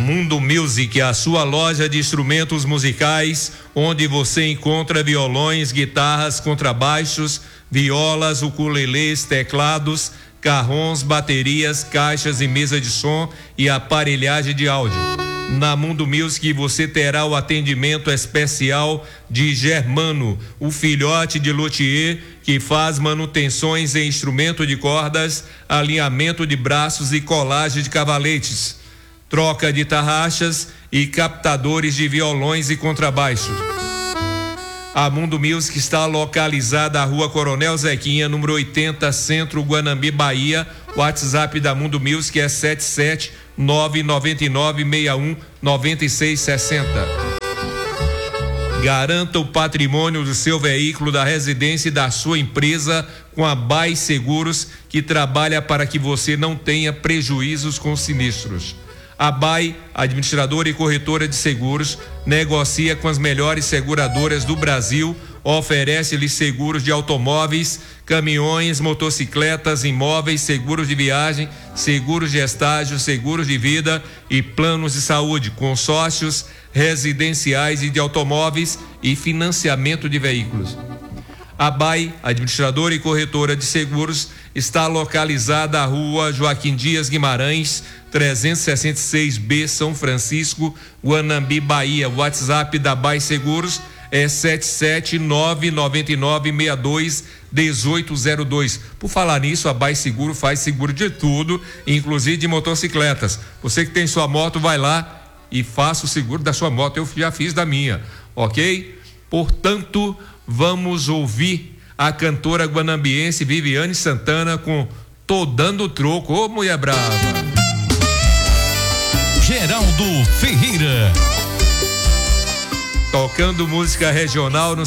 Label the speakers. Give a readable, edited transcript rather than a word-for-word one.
Speaker 1: Mundo Music, a sua loja de instrumentos musicais, onde você encontra violões, guitarras, contrabaixos, violas, ukulelês, teclados, carrons, baterias, caixas e mesa de som e aparelhagem de áudio. Na Mundo Music você terá o atendimento especial de Germano, o filhote de luthier que faz manutenções em instrumento de cordas, alinhamento de braços e colagem de cavaletes, troca de tarraxas e captadores de violões e contrabaixos. A Mundo Music está localizada na Rua Coronel Zequinha, número 80, Centro, Guanambi, Bahia. O WhatsApp da Mundo Music é 77999619660. Garanta o patrimônio do seu veículo, da residência e da sua empresa com a BAI Seguros, que trabalha para que você não tenha prejuízos com sinistros. A BAI, administradora e corretora de seguros, negocia com as melhores seguradoras do Brasil, oferece-lhe seguros de automóveis, caminhões, motocicletas, imóveis, seguros de viagem, seguros de estágio, seguros de vida e planos de saúde, consórcios residenciais e de automóveis e financiamento de veículos. A BAI, administradora e corretora de seguros, está localizada na Rua Joaquim Dias Guimarães, 366B, São Francisco, Guanambi, Bahia. O WhatsApp da BAI Seguros é 77999621802. Por falar nisso, a BAI Seguro faz seguro de tudo, inclusive de motocicletas. Você que tem sua moto, vai lá e faça o seguro da sua moto. Eu já fiz da minha, ok? Portanto, vamos ouvir a cantora guanambiense Viviane Santana com Tô Dando Troco. Ô, mulher brava!
Speaker 2: Geraldo Ferreira.
Speaker 1: Tocando música regional no